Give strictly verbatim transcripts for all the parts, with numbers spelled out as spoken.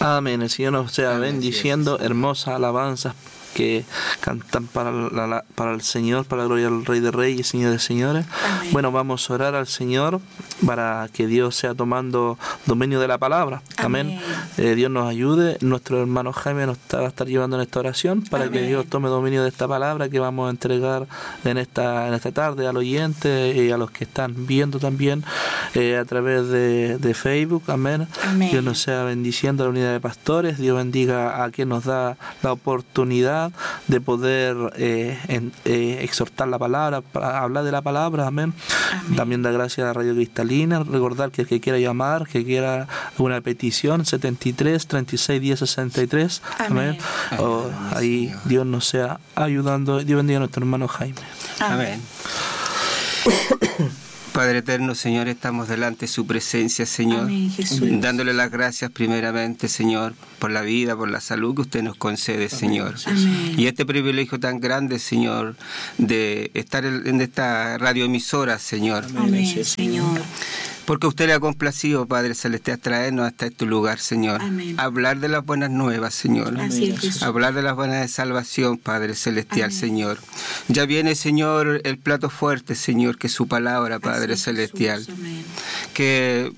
Amén. El Señor nos sea bendiciendo. Hermosas alabanzas que cantan para, la, para el Señor, para la gloria del Rey de Reyes y Señor de Señores. Amén. Bueno, vamos a orar al Señor para que Dios sea tomando dominio de la palabra. Amén. Amén. Eh, Dios nos ayude. Nuestro hermano Jaime nos va a estar llevando en esta oración para Amén. Que Dios tome dominio de esta palabra que vamos a entregar en esta, en esta tarde al oyente y a los que están viendo también eh, a través de, de Facebook. Amén. Amén. Dios nos sea bendiciendo a la unidad de pastores. Dios bendiga a quien nos da la oportunidad de poder eh, en, eh, exhortar la palabra, para hablar de la palabra. Amén. Amén. También da gracias a la Radio Cristalina. Recordar que el que quiera llamar, que quiera una petición, setenta y tres, treinta y seis, diez, sesenta y tres. Amén. Amén. Oh, ahí Señor. Dios nos sea ayudando. Dios bendiga a nuestro hermano Jaime. Amén. Padre eterno, Señor, estamos delante de su presencia, Señor. Amén, Jesús. Dándole las gracias primeramente, Señor, por la vida, por la salud que usted nos concede, Señor. Amén. Y este privilegio tan grande, Señor, de estar en esta radioemisora, Señor. Amén, Señor. Porque usted le ha complacido, Padre Celestial, traernos hasta este lugar, Señor. Amén. Hablar de las buenas nuevas, Señor. Así es, Jesús. Hablar de las buenas de salvación, Padre Celestial, Amén. Señor. Ya viene, Señor, el plato fuerte, Señor, que es su palabra, Padre Así Celestial. Jesús. Amén. Que...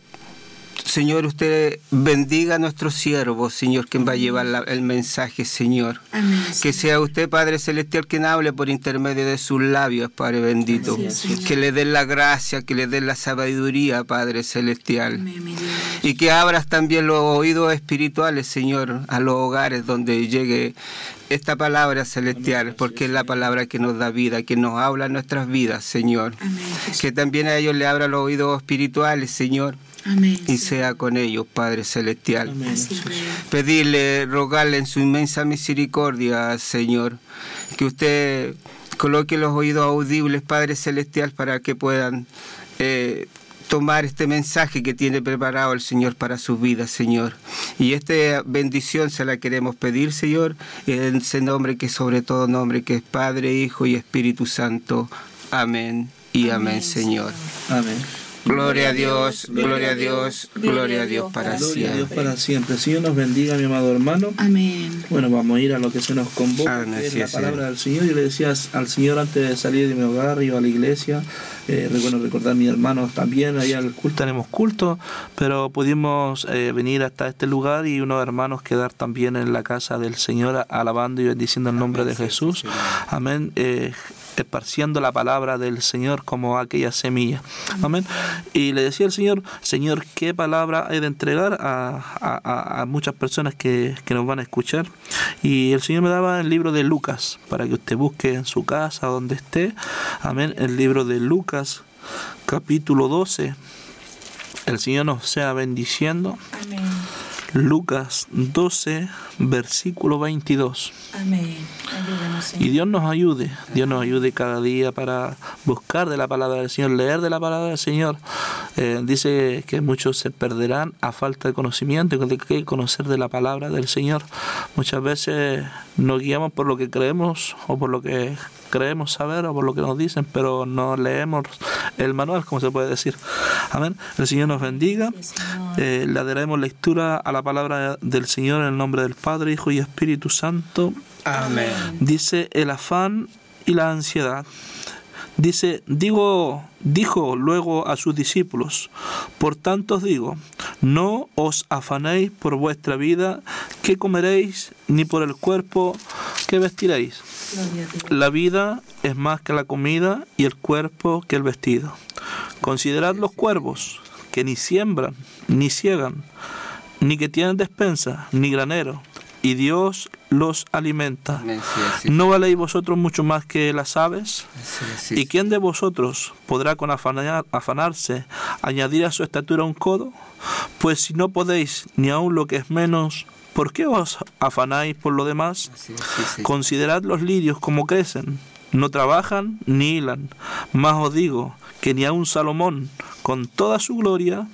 Señor, usted bendiga a nuestro siervo, Señor, quien va a llevar la, el mensaje, Señor. Amén. Que sea usted, Padre Celestial, quien hable por intermedio de sus labios, Padre bendito. Es, que le dé la gracia, que le dé la sabiduría, Padre Celestial. Amén, y que abras también los oídos espirituales, Señor, a los hogares donde llegue esta palabra celestial, porque es la palabra que nos da vida, que nos habla en nuestras vidas, Señor. Amén, que también a ellos le abra los oídos espirituales, Señor. Amén, y sea con ellos, Padre Celestial. Amén. Pedirle, rogarle en su inmensa misericordia, Señor, que usted coloque los oídos audibles, Padre Celestial, para que puedan eh, tomar este mensaje que tiene preparado el Señor para sus vidas, Señor. Y esta bendición se la queremos pedir, Señor, en ese nombre que es sobre todo nombre, que es Padre, Hijo y Espíritu Santo. Amén y amén, amén Señor. Amén. Gloria a Dios, gloria a Dios, gloria a Dios para siempre. Gloria a Dios para siempre. Señor nos bendiga, mi amado hermano. Amén. Bueno, vamos a ir a lo que se nos convoca, Amén, que es sí, la sí. palabra del Señor. Yo le decía al Señor antes de salir de mi hogar, iba a la iglesia. Eh, bueno, recordar a mis hermanos también, allá al culto, tenemos culto, pero pudimos eh, venir hasta este lugar y unos hermanos quedar también en la casa del Señor, alabando y bendiciendo el nombre Amén, de Jesús. Sí, sí. Amén. Eh, esparciendo la palabra del Señor como aquella semilla. Amén. Y le decía al Señor, Señor, ¿qué palabra he de entregar a, a, a muchas personas que, que nos van a escuchar? Y el Señor me daba el libro de Lucas, para que usted busque en su casa, donde esté. Amén. El libro de Lucas, capítulo doce. El Señor nos sea bendiciendo. Amén. Lucas doce, versículo veintidós. Amén. Ayúdanos, Señor. Y Dios nos ayude, Dios nos ayude cada día para buscar de la palabra del Señor, leer de la palabra del Señor. Eh, dice que muchos se perderán a falta de conocimiento, y que hay que conocer de la palabra del Señor. Muchas veces nos guiamos por lo que creemos o por lo que creemos saber o por lo que nos dicen, pero no leemos el manual, como se puede decir. Amén. El Señor nos bendiga. Eh, le daremos lectura a la palabra del Señor en el nombre del Padre, Hijo y Espíritu Santo. Amén. Dice el afán y la ansiedad. Dice, digo, dijo luego a sus discípulos, por tanto os digo, no os afanéis por vuestra vida, qué comeréis, ni por el cuerpo, qué vestiréis. La vida es más que la comida y el cuerpo que el vestido. Considerad los cuervos, que ni siembran, ni ciegan, ni que tienen despensa, ni granero, y Dios los alimenta. Amén, sí, sí. ¿No valéis vosotros mucho más que las aves? Sí, sí, ¿Y quién de vosotros podrá con afanar, afanarse añadir a su estatura un codo? Pues si no podéis ni aun lo que es menos, ¿por qué os afanáis por lo demás? Sí, sí, sí. Considerad los lirios como crecen, no trabajan ni hilan. Mas os digo que ni aun Salomón, con toda su gloria,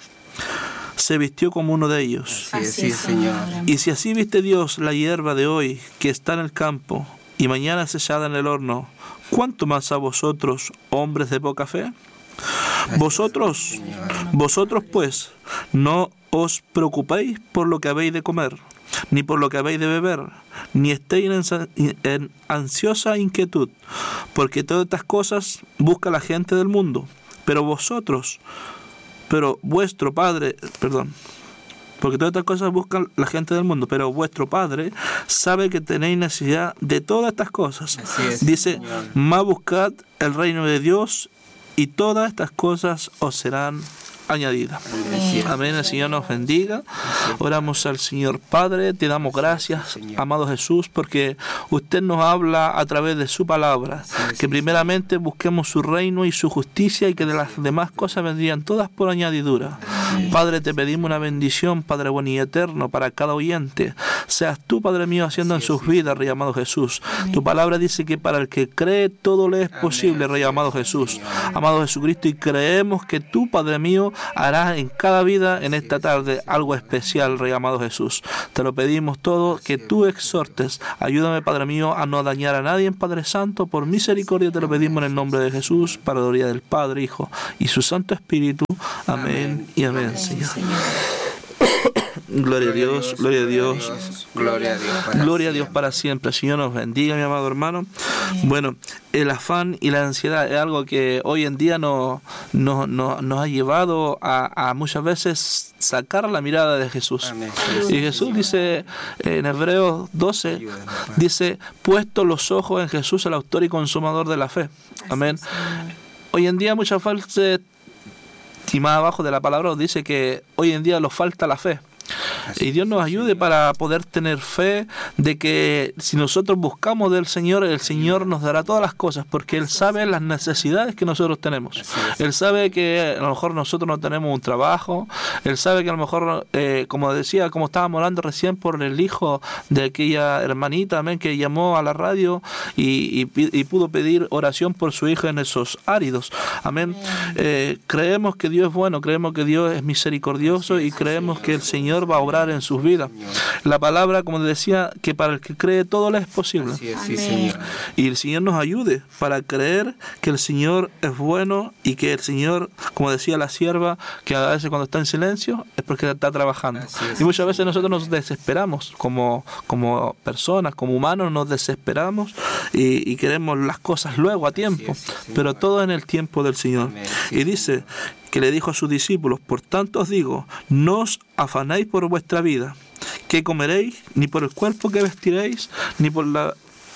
se vistió como uno de ellos. Así es, sí, Señor. Y si así viste Dios la hierba de hoy, que está en el campo, y mañana es echada en el horno, ¿cuánto más a vosotros, hombres de poca fe? Vosotros, vosotros pues, no os preocupéis por lo que habéis de comer, ni por lo que habéis de beber, ni estéis en, en ansiosa inquietud, porque todas estas cosas busca la gente del mundo, pero vosotros, pero vuestro Padre, perdón, porque todas estas cosas buscan la gente del mundo, pero vuestro Padre sabe que tenéis necesidad de todas estas cosas. Es, Dice, Señor. más buscad el reino de Dios y todas estas cosas os serán añadidas. Amén. Amén. El Señor nos bendiga. Oramos al Señor Padre. Te damos gracias, amado Jesús, porque usted nos habla a través de su palabra. Que primeramente busquemos su reino y su justicia y que de las demás cosas vendrían todas por añadidura. Padre, te pedimos una bendición, Padre bueno y eterno, para cada oyente. Seas tú, Padre mío, haciendo en sus vidas, Rey amado Jesús. Tu palabra dice que para el que cree todo le es posible, Rey amado Jesús. Amado Jesucristo, y creemos que tú, Padre mío, harás en cada vida en esta tarde algo especial, Rey amado Jesús. Te lo pedimos todo, que tú exhortes. Ayúdame, Padre mío, a no dañar a nadie, Padre Santo. Por misericordia te lo pedimos en el nombre de Jesús, para la gloria del Padre, Hijo y su Santo Espíritu. Amén, amén. Y amén, amén, Señor. Señor. Gloria a Dios, gloria a Dios, gloria a Dios, para gloria a Dios para siempre. Señor nos bendiga, mi amado hermano. Bueno, el afán y la ansiedad es algo que hoy en día nos, nos, nos, nos ha llevado a, a muchas veces sacar la mirada de Jesús. Amén. Y Jesús dice en Hebreos doce, dice, puesto los ojos en Jesús, el autor y consumador de la fe. Amén. Hoy en día muchas veces, y más abajo de la palabra dice que hoy en día nos falta la fe. Y Dios nos ayude para poder tener fe de que si nosotros buscamos del Señor, el Señor nos dará todas las cosas, porque Él sabe las necesidades que nosotros tenemos. Él sabe que a lo mejor nosotros no tenemos un trabajo, Él sabe que a lo mejor, eh, como decía, como estábamos hablando recién por el hijo de aquella hermanita, amén, que llamó a la radio y, y, y pudo pedir oración por su hijo en esos áridos. Amén. Eh, creemos que Dios es bueno, creemos que Dios es misericordioso y creemos que el Señor va a obrar en sus vidas. La palabra, como decía, que para el que cree todo le es posible. Así es, sí, Señor. Y el Señor nos ayude para creer que el Señor es bueno y que el Señor, como decía la sierva, que a veces cuando está en silencio es porque está trabajando. Es, y muchas veces nosotros nos desesperamos como, como personas, como humanos, nos desesperamos y, y queremos las cosas luego a tiempo, es, pero todo en el tiempo del Señor. Amén. Y dice que le dijo a sus discípulos, por tanto os digo, no os afanéis por vuestra vida, qué comeréis, ni por el cuerpo que vestiréis, ni por la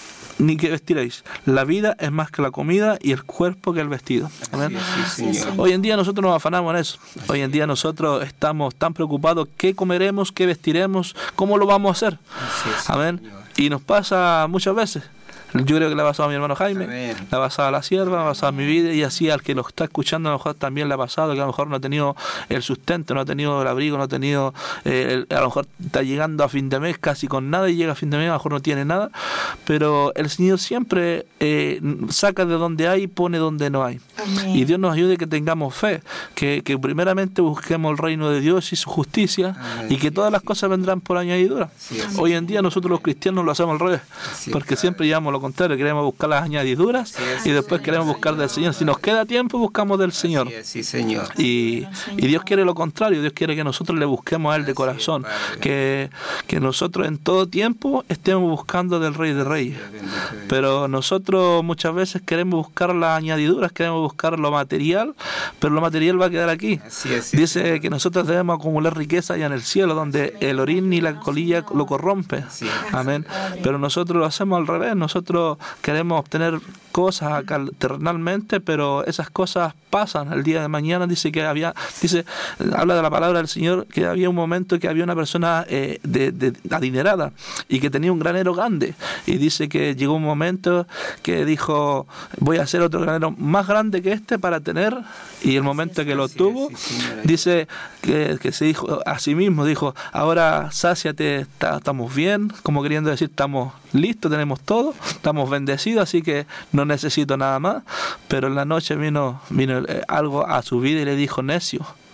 ni que vestiréis. La vida es más que la comida y el cuerpo que el vestido. Amén. Sí, sí, Hoy en día nosotros nos afanamos en eso. Hoy en día nosotros estamos tan preocupados qué comeremos, qué vestiremos, cómo lo vamos a hacer. Amén. Y nos pasa muchas veces. Yo creo que le ha pasado a mi hermano Jaime, Amén. Le ha pasado a la sierva, le ha pasado a mi vida y así al que lo está escuchando a lo mejor también le ha pasado, que a lo mejor no ha tenido el sustento, no ha tenido el abrigo, no ha tenido, eh, el, a lo mejor está llegando a fin de mes casi con nada y llega a fin de mes, a lo mejor no tiene nada, pero el Señor siempre eh, saca de donde hay y pone donde no hay. Amén. Y Dios nos ayude que tengamos fe, que, que primeramente busquemos el reino de Dios y su justicia. Amén. Y que todas las cosas vendrán por añadidura. Sí, hoy en día nosotros los cristianos lo hacemos al revés, sí, porque claro. siempre llevamos lo contrario, queremos buscar las añadiduras sí, y después sí, queremos buscar del Señor. Si nos queda tiempo, buscamos del Señor. Sí, sí, Señor. Y, y Dios quiere lo contrario, Dios quiere que nosotros le busquemos a Él de corazón, que, que nosotros en todo tiempo estemos buscando del Rey de Reyes. Pero nosotros muchas veces queremos buscar las añadiduras, queremos buscar lo material, pero lo material va a quedar aquí. Dice que nosotros debemos acumular riqueza allá en el cielo, donde el orín ni la colilla lo corrompe. Amén. Pero nosotros lo hacemos al revés, nosotros queremos obtener cosas acá terrenalmente, pero esas cosas pasan. El día de mañana dice que había, dice, habla de la palabra del Señor, que había un momento que había una persona eh, de, de adinerada y que tenía un granero grande, y dice que llegó un momento que dijo, voy a hacer otro granero más grande que este para tener, y el momento que lo tuvo, dice que, que se dijo a sí mismo, dijo, ahora sáciate, está, estamos bien, como queriendo decir, estamos listos, tenemos todo, estamos bendecidos, así que no necesito nada más. Pero en la noche vino, vino algo a su vida y le dijo, necio,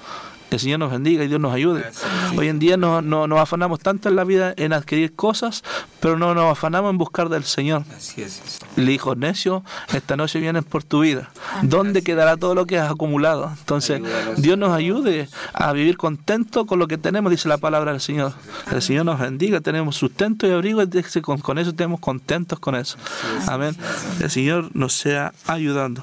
El Señor nos bendiga y Dios nos ayude. Hoy en día no, no, nos afanamos tanto en la vida en adquirir cosas, pero no nos afanamos en buscar del Señor. Así es. Le dijo, necio, esta noche vienes por tu vida. ¿Dónde quedará todo lo que has acumulado? Entonces, Dios nos ayude a vivir contento con lo que tenemos, dice la palabra del Señor. El Señor nos bendiga, tenemos sustento y abrigo, y dice, con, con eso estemos contentos con eso. Amén. El Señor nos sea ayudando.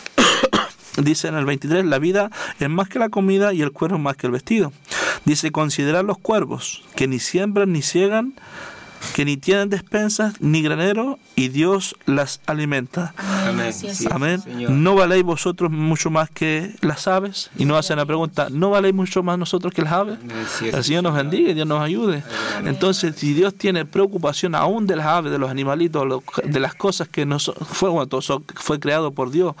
Dice en el veintitrés, la vida es más que la comida y el cuerpo más que el vestido. Dice, considerad los cuervos, que ni siembran ni ciegan, que ni tienen despensas ni granero, y Dios las alimenta. Amén. Amén. ¿No valéis vosotros mucho más que las aves? Y nos hacen la pregunta, ¿no valéis mucho más nosotros que las aves? El Señor nos bendiga y Dios nos ayude. Entonces, si Dios tiene preocupación aún de las aves, de los animalitos, de las cosas que nos, fue, bueno, todo fue creado por Dios,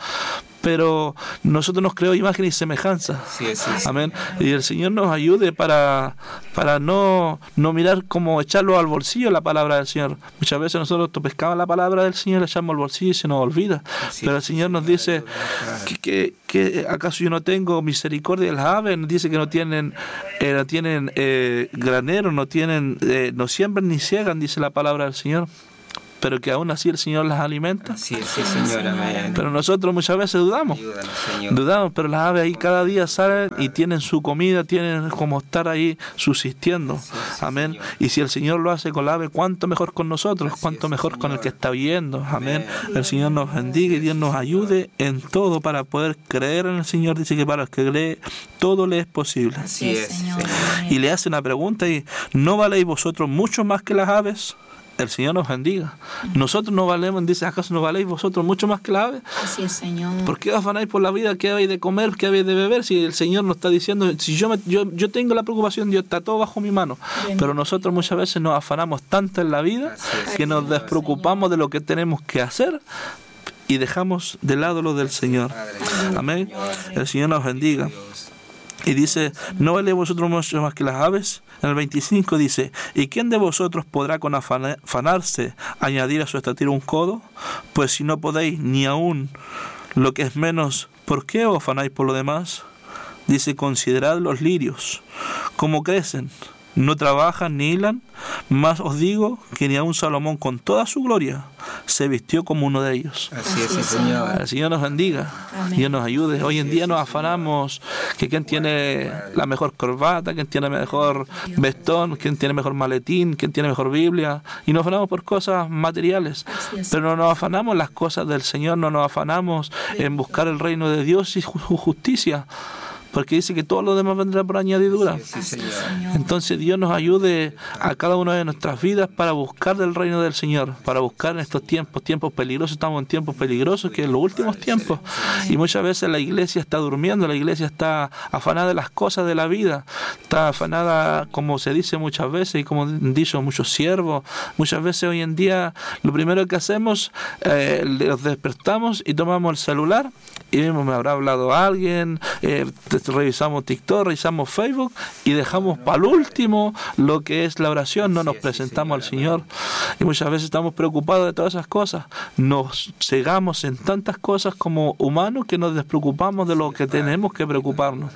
pero nosotros nos creó imagen y semejanza. Sí, sí, sí. Amén. Y el Señor nos ayude para, para no, no mirar como echarlo al bolsillo la palabra del Señor. Muchas veces nosotros pescamos la palabra del Señor, la echamos al bolsillo y se nos olvida. Sí, pero el Señor nos dice que, que, que acaso yo no tengo misericordia de las aves, nos dice que no tienen, eh, no tienen eh, granero, no tienen, eh, no siembran ni ciegan, dice la palabra del Señor, pero que aún así el Señor las alimenta. Sí, sí, Señor, amén. Pero nosotros muchas veces dudamos. Ayúdanos, Señor. Dudamos, pero las aves ahí cada día salen y tienen su comida, tienen como estar ahí subsistiendo. Sí, sí, amén. Señor. Y si el Señor lo hace con la ave, ¿cuánto mejor con nosotros? Así ¿Cuánto es, mejor Señor. Con el que está viendo? Amén. Amén. El Señor nos bendiga y Dios nos ayude en todo para poder creer en el Señor. Dice que para los que creen, todo le es posible. Así es, Señor. Y le hace una pregunta y ¿no valéis vosotros mucho más que las aves? El Señor nos bendiga. Nosotros no valemos, dice, ¿acaso no valéis vosotros mucho más que la ave? Así es, Señor. ¿Por qué afanáis por la vida? ¿Qué habéis de comer? ¿Qué habéis de beber? Si el Señor nos está diciendo, si yo, me, yo, yo tengo la preocupación, Dios está todo bajo mi mano. Bien. Pero nosotros muchas veces nos afanamos tanto en la vida es, que nos despreocupamos de lo que tenemos que hacer y dejamos de lado lo del Señor. Amén. El Señor nos bendiga. Y dice, ¿no valéis vosotros mucho más que las aves? En el veinticinco dice, ¿y quién de vosotros podrá con afanarse añadir a su estatura un codo? Pues si no podéis ni aún lo que es menos, ¿por qué os afanáis por lo demás? Dice, considerad los lirios, cómo crecen, no trabajan ni hilan, más os digo que ni aun Salomón con toda su gloria se vistió como uno de ellos. Así es, Señor. El Señor nos bendiga. Amén. Dios nos ayude. Hoy en día nos afanamos que quién tiene la mejor corbata, quién tiene mejor vestón, quién tiene mejor maletín, quién tiene mejor Biblia, y nos afanamos por cosas materiales, pero no nos afanamos en las cosas del Señor, no nos afanamos en buscar el reino de Dios y su justicia, porque dice que todo lo demás vendrá por añadidura. Sí, sí, entonces Dios nos ayude a cada una de nuestras vidas para buscar del reino del Señor, para buscar en estos tiempos, tiempos peligrosos, estamos en tiempos peligrosos, que en los últimos tiempos, y muchas veces la iglesia está durmiendo, la iglesia está afanada de las cosas de la vida, está afanada, como se dice muchas veces, y como han dicho muchos siervos, muchas veces hoy en día lo primero que hacemos, eh, los despertamos y tomamos el celular, y vemos, me habrá hablado alguien, eh, revisamos TikTok, revisamos Facebook y dejamos para el último lo que es la oración, no nos presentamos al Señor. Y muchas veces estamos preocupados de todas esas cosas. Nos cegamos en tantas cosas como humanos que nos despreocupamos de lo que tenemos que preocuparnos.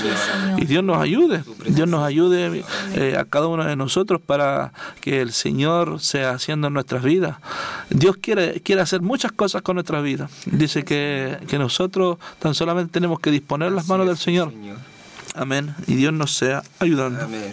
Y Dios nos ayude, Dios nos ayude eh, a cada uno de nosotros para que el Señor sea haciendo en nuestras vidas. Dios quiere, quiere hacer muchas cosas con nuestras vidas. Dice que, que nosotros tan solamente tenemos que disponer las manos del Señor. Señor. Amén. Y Dios nos sea ayudando. Amén.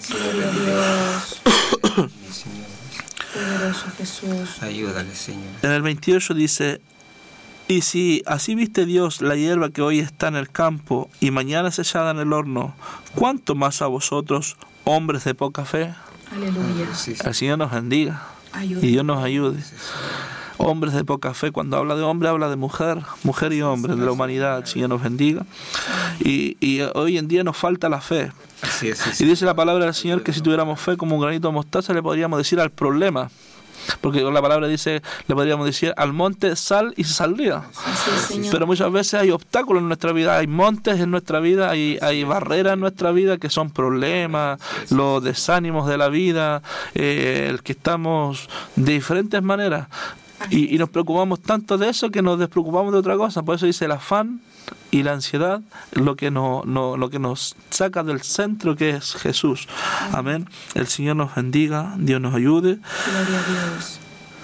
Señor. Poderoso Jesús. Ayúdale, Señor. En el veintiocho dice, y si así viste Dios la hierba que hoy está en el campo y mañana es echada en el horno, ¿cuánto más a vosotros, hombres de poca fe? Aleluya. El Señor nos bendiga. Ayuda. Y Dios nos ayude. Hombres de poca fe, cuando habla de hombre, habla de mujer, mujer y hombre, de la humanidad. El Señor nos bendiga. Y, y hoy en día nos falta la fe. Así es, sí, y dice la palabra del Señor que si tuviéramos fe como un granito de mostaza, le podríamos decir al problema. Porque la palabra dice, le podríamos decir al monte, sal y se saldría. Sí, pero muchas veces hay obstáculos en nuestra vida, hay montes en nuestra vida, hay, hay barreras en nuestra vida que son problemas, los desánimos de la vida, eh, el que estamos de diferentes maneras. Y, y nos preocupamos tanto de eso que nos despreocupamos de otra cosa. Por eso dice el afán y la ansiedad lo que, no, no, lo que nos saca del centro que es Jesús. Amén. El Señor nos bendiga, Dios nos ayude. Gloria a Dios.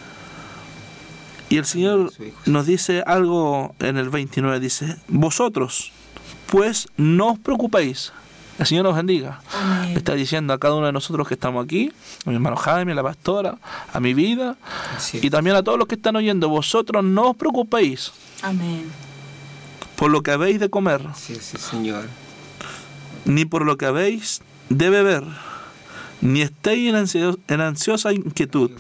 Y el Señor nos dice algo en el veintinueve, dice, vosotros, pues no os preocupéis. El Señor nos bendiga. Amén. Está diciendo a cada uno de nosotros que estamos aquí, a mi hermano Jaime, a la pastora, a mi vida, y también a todos los que están oyendo, vosotros no os preocupéis Amén. por lo que habéis de comer, Sí, sí, Señor. ni por lo que habéis de beber, ni estéis en, ansio- en ansiosa inquietud,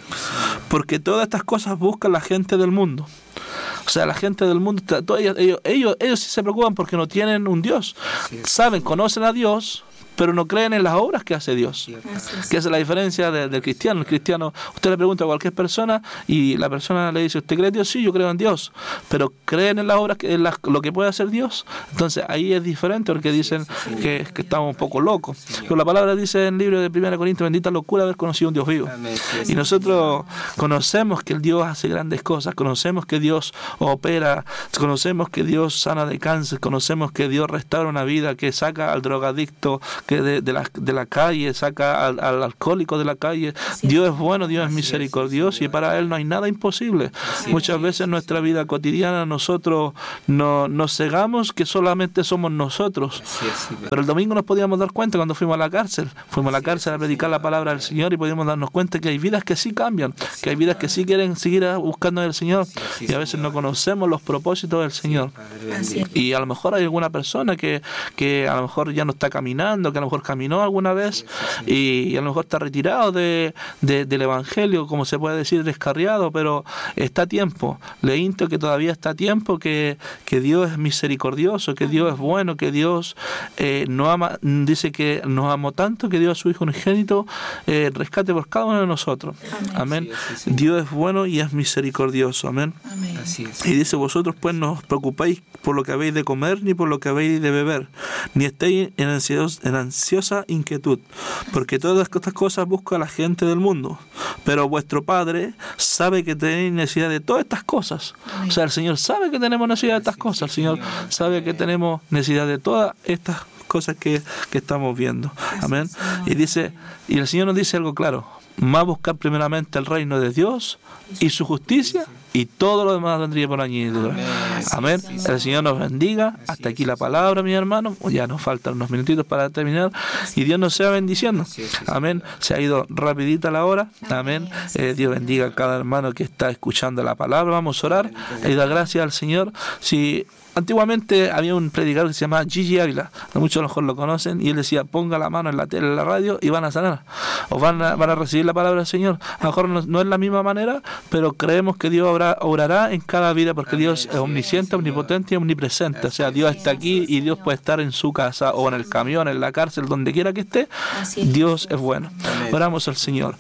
porque todas estas cosas buscan la gente del mundo. O sea, la gente del mundo, todos ellos, ellos, ellos, ellos sí se preocupan porque no tienen un Dios. Saben, conocen a Dios, pero no creen en las obras que hace Dios. Así es. Que es la diferencia de- del cristiano. El cristiano, usted le pregunta a cualquier persona y la persona le dice, ¿usted cree en Dios? Sí, yo creo en Dios. Pero ¿creen en las obras, que, en las- lo que puede hacer Dios? Entonces ahí es diferente porque dicen que, que estamos un poco locos. Pero la palabra dice en el libro de primera Corintios, bendita locura haber conocido un Dios vivo. Amén. Sí, Y nosotros conocemos que el Dios hace grandes cosas, conocemos que Dios opera, conocemos que Dios sana de cáncer, conocemos que Dios restaura una vida, que saca al drogadicto que de, de, la, de la calle, saca al, al alcohólico de la calle. Así es. Dios es bueno, Dios es Así es, misericordioso sí, y para Él no hay nada imposible. Así Muchas es. veces en nuestra vida cotidiana nosotros no, nos cegamos que solamente somos nosotros. Así es, sí, Pero el domingo nos podíamos dar cuenta cuando fuimos a la cárcel. Fuimos a la cárcel a predicar la palabra del Señor y podíamos darnos cuenta que hay vidas que sí cambian, que hay vidas que sí quieren seguir buscando al Señor y a veces no conocemos los propósitos del Señor. Padre Así bendito. es. Y a lo mejor hay alguna persona que, que a lo mejor ya no está caminando, que a lo mejor caminó alguna vez y a lo mejor está retirado de, de- del Evangelio, como se puede decir, descarriado, pero está a tiempo. Le insto que todavía está a tiempo, que, que Dios es misericordioso, que Dios es bueno, que Dios eh, no ama, dice que nos amó tanto que dio a su Hijo unigénito eh, rescate por cada uno de nosotros. Amén. Así es, sí, Señor. Dios es bueno y es misericordioso. Amén. Amén. Así es. Y dice, vosotros pues no os preocupéis por lo que habéis de comer, ni por lo que habéis de beber, ni estéis en, ansios- en ansiosa inquietud, porque todas estas cosas busca la gente del mundo. Pero vuestro Padre sabe que tenéis necesidad de todas estas cosas. O sea, el Señor sabe que tenemos necesidad de estas cosas. El Señor sabe que tenemos necesidad de todas estas cosas que, que estamos viendo. Amén. Y dice, y el Señor nos dice algo claro: más buscar primeramente el reino de Dios y su justicia, y todo lo demás vendría por añadidura. Amén. El Señor nos bendiga. Hasta aquí la palabra, mi hermano. Ya nos faltan unos minutitos para terminar. Y Dios nos sea bendiciendo. Amén. Se ha ido rapidita la hora. Amén. Eh, Dios bendiga a cada hermano que está escuchando la palabra. Vamos a orar y dar gracias al Señor. Si antiguamente había un predicador que se llamaba Gigi Ávila, muchos a lo mejor lo conocen, y él decía, ponga la mano en la tele, en la radio, y van a sanar, o van a, van a recibir la palabra del Señor. A lo mejor no, no es la misma manera, pero creemos que Dios obrará, obrará en cada vida, porque Dios es omnisciente, omnipotente y omnipresente. O sea, Dios está aquí y Dios puede estar en su casa, o en el camión, en la cárcel, donde quiera que esté. Así es. Dios es bueno. Oramos al Señor.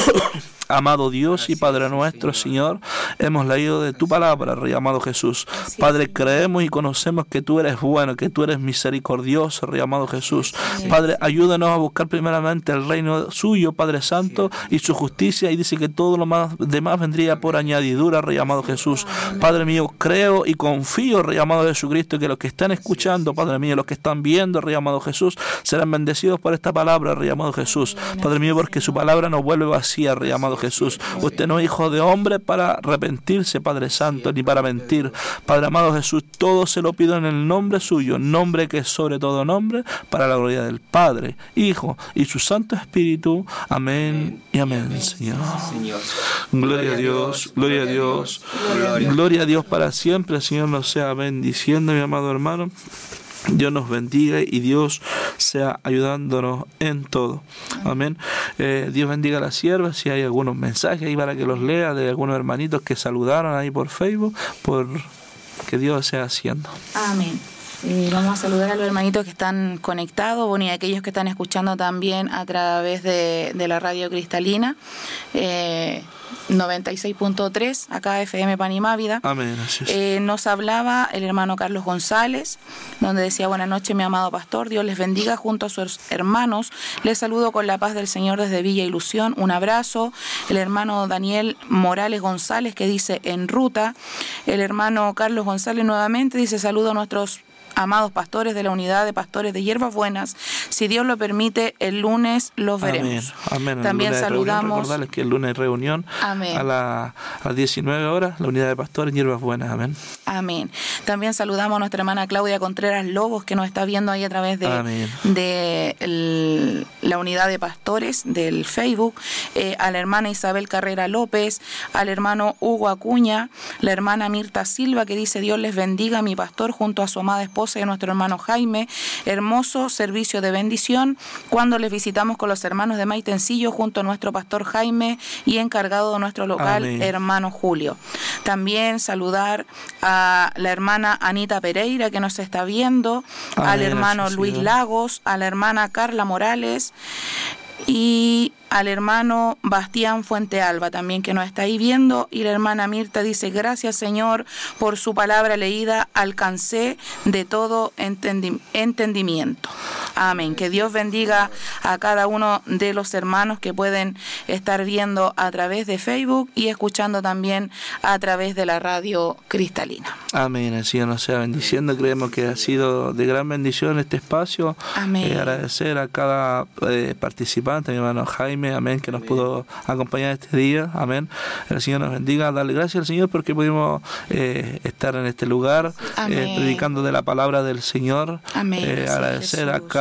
Amado Dios y Padre nuestro, Señor, hemos leído de tu palabra, Rey amado Jesús. Padre, creemos y conocemos que tú eres bueno, que tú eres misericordioso, Rey amado Jesús. Padre, ayúdanos a buscar primeramente el reino suyo, Padre Santo, y su justicia, y dice que todo lo más demás vendría por añadidura, Rey amado Jesús. Padre mío, creo y confío, Rey amado Jesucristo, que los que están escuchando, Padre mío, los que están viendo, Rey amado Jesús, serán bendecidos por esta palabra, Rey amado Jesús. Padre mío, porque su palabra no vuelve vacía, Rey amado Jesús. Usted no es hijo de hombre para arrepentirse, Padre Santo, ni para mentir. Padre amado Jesús, todo se lo pido en el nombre suyo, nombre que es sobre todo nombre, para la gloria del Padre, Hijo y su Santo Espíritu. Amén y amén, Señor. Señor. Gloria a Dios, gloria a Dios, gloria a Dios para siempre. El Señor nos sea bendiciendo, mi amado hermano. Dios nos bendiga y Dios sea ayudándonos en todo. Amén. Eh, Dios bendiga a la sierva. Si hay algunos mensajes ahí para que los lea de algunos hermanitos que saludaron ahí por Facebook, por que Dios sea haciendo. Amén. Eh, vamos a saludar a los hermanitos que están conectados, bueno, y a aquellos que están escuchando también a través de, de la radio cristalina. Eh, noventa y seis punto tres, acá F M Panimávida. Amén. Eh, nos hablaba el hermano Carlos González, donde decía: buenas noches, mi amado pastor, Dios les bendiga junto a sus hermanos. Les saludo con la paz del Señor desde Villa Ilusión. Un abrazo. El hermano Daniel Morales González, que dice en ruta. El hermano Carlos González nuevamente dice: saludo a nuestros amados pastores de la unidad de pastores de Hierbas Buenas. Si Dios lo permite, el lunes los veremos. Amén. Amén. También saludamos. Recordarles que el lunes hay reunión. Amén. A, la, a las diecinueve horas, la unidad de pastores Hierbas Buenas. Amén. Amén. También saludamos a nuestra hermana Claudia Contreras Lobos, que nos está viendo ahí a través de, de el, la unidad de pastores del Facebook. Eh, a la hermana Isabel Carrera López, al hermano Hugo Acuña, la hermana Mirta Silva, que dice: Dios les bendiga, mi pastor, junto a su amada esposa y a nuestro hermano Jaime. Hermoso servicio de bendición cuando les visitamos con los hermanos de Maitencillo junto a nuestro pastor Jaime y encargado de nuestro local, Amén, hermano Julio. También saludar a la hermana Anita Pereira, que nos está viendo, Amén, al hermano Luis Señor. Lagos, a la hermana Carla Morales y al hermano Bastián Fuentealba también, que nos está ahí viendo. Y la hermana Mirta dice: gracias, Señor, por su palabra leída, alcancé de todo entendi- entendimiento. Amén. Que Dios bendiga a cada uno de los hermanos que pueden estar viendo a través de Facebook y escuchando también a través de la radio cristalina. Amén. El Señor nos sea bendiciendo. Creemos que ha sido de gran bendición este espacio. Amén. Eh, agradecer a cada eh, participante, mi hermano Jaime, amén, que nos amén. Pudo acompañar este día, amén. El Señor nos bendiga, darle gracias al Señor porque pudimos eh, estar en este lugar, eh, predicando de la palabra del Señor. Amén. Eh, agradecer a cada